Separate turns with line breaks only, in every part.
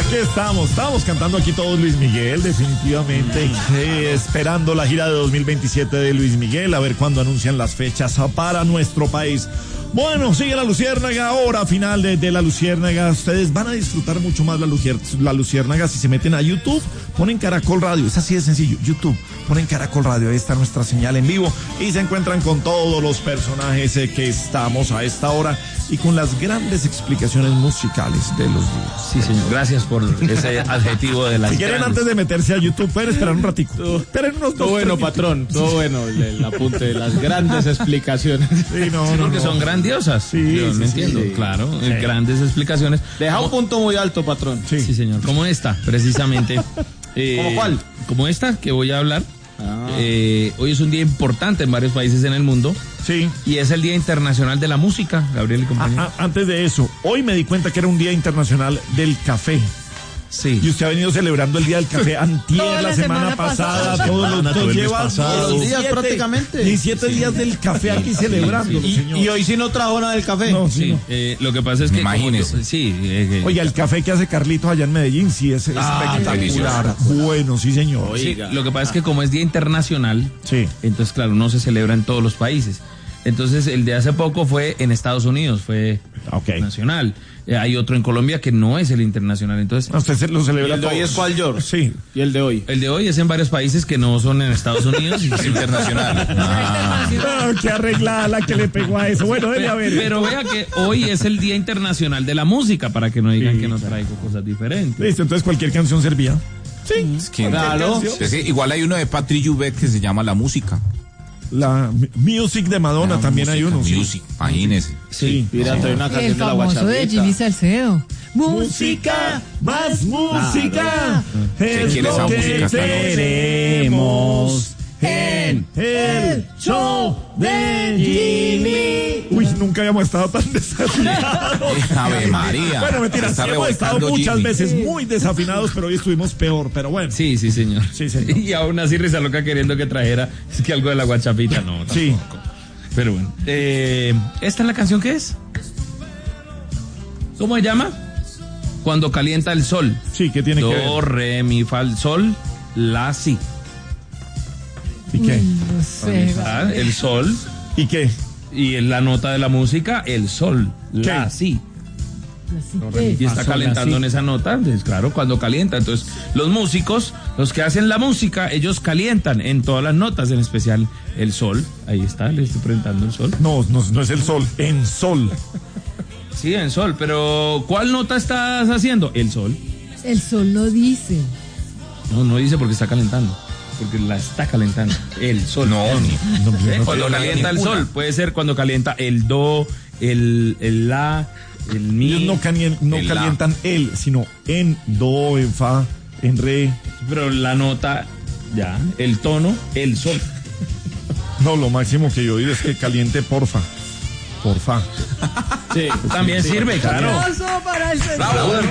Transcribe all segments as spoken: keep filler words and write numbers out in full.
Aquí estamos, estamos cantando aquí todos Luis Miguel, definitivamente, eh, esperando la gira de dos mil veintisiete de Luis Miguel, a ver cuándo anuncian las fechas para nuestro país. Bueno, sigue la Luciérnaga, hora final de, de la Luciérnaga. Ustedes van a disfrutar mucho más la, Lucier, la Luciérnaga si se meten a YouTube, ponen Caracol Radio, es así de sencillo, YouTube, ponen Caracol Radio, ahí está nuestra señal en vivo y se encuentran con todos los personajes eh, que estamos a esta hora y con las grandes explicaciones musicales de los días.
Sí, señor, gracias por ese adjetivo de las
Si quieren,
grandes.
antes de meterse a YouTube, pueden esperar un ratico. Esperen unos
Todo
dos,
bueno,
tres
patrón, todo bueno, el, el apunte de las grandes explicaciones.
Sí, no,
Sí,
no,
porque
no.
son grandiosas.
Sí,
Yo
sí,
me
sí,
entiendo,
sí.
claro,
Sí.
grandes explicaciones.
Deja un
Como-
punto muy alto, patrón.
Sí.
Sí, señor, como esta, precisamente. Eh,
¿Cómo cuál?
Como esta que voy a hablar.
Ah.
Eh, hoy es un día importante en varios países en el mundo
Sí.
y es el Día Internacional de la Música, Gabriel y
Ah,
compañero.
ah, antes de eso, hoy me di cuenta que era un día internacional del café.
Sí.
Y usted ha venido celebrando el día del café antier,
Toda
la,
la
semana,
semana
pasada,
pasada.
todos los
Semana, todo
dos
el mes
lleva
pasado.
Todos los días
diecisiete
prácticamente.
diecisiete días del café aquí celebrándolo,
sí.
señor.
Y hoy sí no trajo nada del café.
No, sí,
Sí,
no.
eh, lo que pasa es que... como
Imagínese.
yo- sí, eh, eh,
Oiga, el café que hace Carlitos allá en Medellín, sí, es
Ah,
espectacular. Bueno, sí, señor.
sí, lo que pasa es que como es Día Internacional,
Sí.
entonces claro, no se celebra en todos los países. Entonces el de hace poco fue en Estados Unidos, fue
Ok.
nacional. Eh, hay otro en Colombia que no es el internacional. Entonces
Usted se lo
¿Y
celebra
el de hoy
todo.
es cuál, George?
Sí.
Y el de hoy.
el de hoy es en varios países que no son en Estados Unidos y es internacional.
Ah, qué arreglada la que le pegó a eso. Bueno, dele a ver.
Pero vea que hoy es el Día Internacional de la Música, para que no digan
Sí.
que no traigo cosas diferentes.
Listo, entonces cualquier canción servía. Sí.
Es que-
Claro.
Es que igual hay uno de Patrick Juvet que se llama La Música.
La Music de Madonna
La
también hay
música,
uno. sí.
Music, imagínese.
Sí.
Mira, trae una
El
canción de la
famoso de
guachapita.
Jimmy Salcedo.
Música, más música.
¿Quién
Es
quiere esa
lo que
música esta noche?
tenemos en el show de Jimmy. Uy, nunca habíamos estado tan desafinados.
Ave María.
Bueno, mentira,
Se
sí
está
hemos estado
revolcando
muchas
Jimmy.
veces muy desafinados, pero hoy estuvimos peor, pero bueno.
Sí, sí, señor.
Sí, señor.
Y aún así Risa Loca queriendo que trajera es que algo de la guachapita, no.
Sí.
Tampoco. Pero bueno. Eh, ¿Esta es la canción que es? ¿Cómo se llama? Cuando calienta el sol.
Sí, ¿qué tiene que
Do,
ver?
re, mi, fa, sol, la, si.
¿Y qué?
No sé.
Ah, el sol
¿Y qué?
y en la nota de la música, el sol, la,
¿Qué?
si.
Así
Y
que,
está
sol, la,
calentando
si.
en esa nota, entonces, claro, cuando calienta. Entonces, los músicos, los que hacen la música, ellos calientan en todas las notas, en especial el sol. Ahí está, le estoy presentando el sol.
No, no, no es el sol, en sol.
Sí, en sol, pero ¿cuál nota estás haciendo? El sol.
el sol no dice.
No, no dice porque está calentando. Porque la está calentando. El sol.
No, ni-
No, yo
¿Eh?
no
Cuando
sé.
calienta el
Ninguna.
sol. Puede ser cuando calienta el do, el, el la, el mi.
Ellos no, calien- no
El la.
calientan el, sino en do, en fa, en re.
Pero la nota, ya, el tono, el sol.
No, lo máximo que yo he oído es que caliente porfa. Porfa.
Sí.
También sirve, claro.
Aplauso para el señor.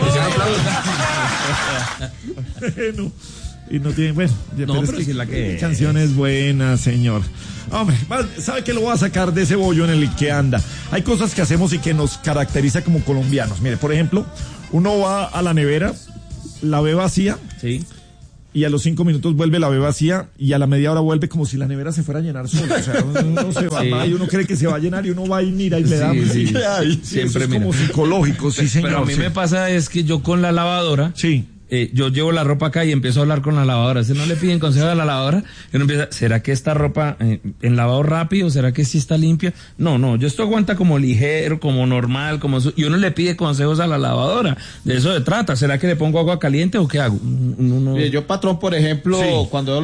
Bueno, y no tiene, bueno, ya,
No,
es
pero sí es la que es.
canciones buenas, señor. Hombre, va- ¿sabe que lo voy a sacar de ese bollo en el que anda? Hay cosas que hacemos y que nos caracteriza como colombianos. Mire, por ejemplo, uno va a la nevera, la ve vacía
Sí.
y a los cinco minutos vuelve, la ve vacía y a la media hora vuelve como si la nevera se fuera a llenar sola. O sea, uno se va
Sí.
va y uno cree que se va a llenar y uno va y mira y le da.
Sí, sí.
y ahí, sí,
Siempre
eso es como
mira.
psicológico, sí, señor.
Pero a mí
sí.
me pasa es que yo con la lavadora,
Sí.
eh, yo llevo la ropa acá y empiezo a hablar con la lavadora. Si no le piden consejo a la lavadora, y uno empieza, ¿será que esta ropa eh, en lavado rápido? ¿Será que sí está limpia? No, no, yo esto aguanta como ligero, como normal, como su- y uno le pide consejos a la lavadora. De eso se trata. ¿Será que le pongo agua caliente o qué hago? Uno no-
Mire, yo, patrón, por ejemplo,
Sí.
cuando